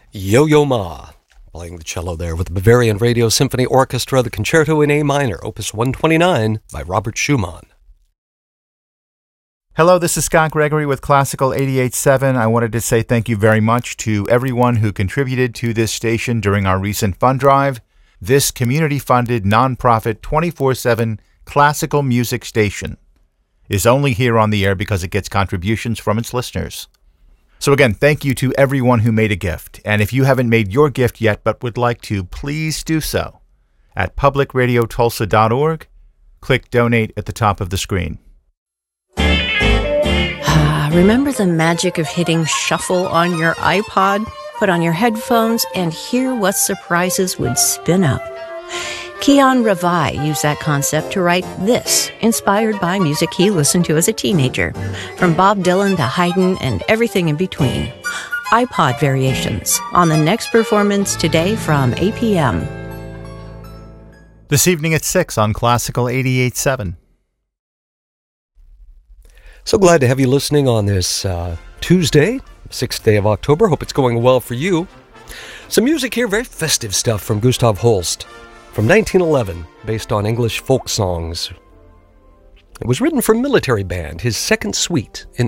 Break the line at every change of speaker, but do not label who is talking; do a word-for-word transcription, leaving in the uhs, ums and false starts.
Yo-Yo Ma, playing the cello there with the Bavarian Radio Symphony Orchestra, the Concerto in A minor, Opus one twenty-nine by Robert Schumann.
Hello, this is Scott Gregory with Classical eighty-eight point seven. I wanted to say thank you very much to everyone who contributed to this station during our recent fund drive. This community-funded, nonprofit, twenty-four seven classical music station is only here on the air because it gets contributions from its listeners. So again, thank you to everyone who made a gift. And if you haven't made your gift yet but would like to, please do so at public radio tulsa dot org. Click Donate at the top of the screen.
Remember the magic of hitting shuffle on your iPod? Put on your headphones and hear what surprises would spin up. Keon Ravai used that concept to write this, inspired by music he listened to as a teenager, from Bob Dylan to Haydn and everything in between. iPod Variations, on the next performance today from eight p.m.
This evening at six on Classical eighty-eight point seven.
So glad to have you listening on this uh, Tuesday, sixth day of October. Hope it's going well for you. Some music here, very festive stuff from Gustav Holst from nineteen eleven, based on English folk songs. It was written for military band, his second suite in